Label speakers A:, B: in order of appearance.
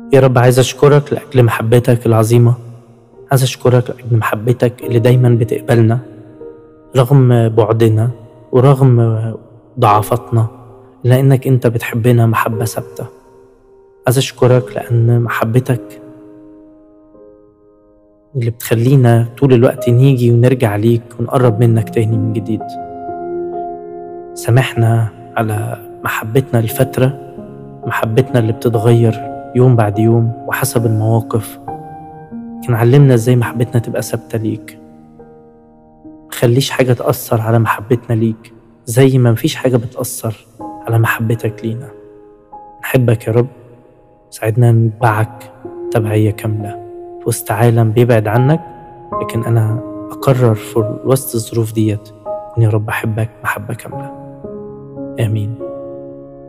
A: يا رب عايز أشكرك لأجل محبتك العظيمة، عايز أشكرك لأجل محبتك اللي دايما بتقبلنا رغم بعدنا ورغم ضعفاتنا، لأنك أنت بتحبنا محبة ثابتة. عايز أشكرك لأن محبتك اللي بتخلينا طول الوقت نيجي ونرجع ليك ونقرب منك تاني من جديد. سامحنا على محبتنا الفترة، محبتنا اللي بتتغير يوم بعد يوم وحسب المواقف، لكن علمنا ازاي محبتنا تبقى ثابتة ليك. مخليش حاجة تأثر على محبتنا ليك زي ما مفيش حاجة بتأثر على محبتك لينا. نحبك يا رب، ساعدنا نتبعك تبعية كاملة في وسط عالم بيبعد عنك، لكن أنا أقرر في وسط الظروف ديت إني يا رب أحبك محبة كاملة. آمين.